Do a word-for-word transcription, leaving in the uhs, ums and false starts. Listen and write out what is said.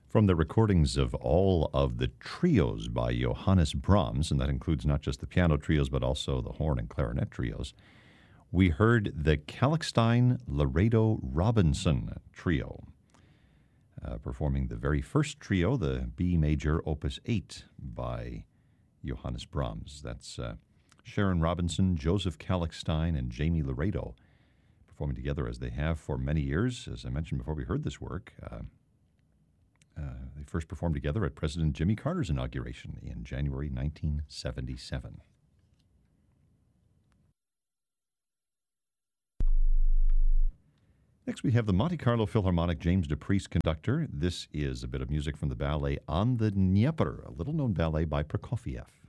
From the recordings of all of the trios by Johannes Brahms, and that includes not just the piano trios, but also the horn and clarinet trios, we heard the Kalkstein Laredo Robinson Trio, uh, performing the very first trio, the B major opus eight by Johannes Brahms. That's uh, Sharon Robinson, Joseph Kalkstein, and Jamie Laredo performing together as they have for many years. As I mentioned before we heard this work, uh, uh, they first performed together at President Jimmy Carter's inauguration in January nineteen seventy-seven. Next, we have the Monte Carlo Philharmonic James DePriest conductor. This is a bit of music from the ballet On the Dnieper, a little-known ballet by Prokofiev.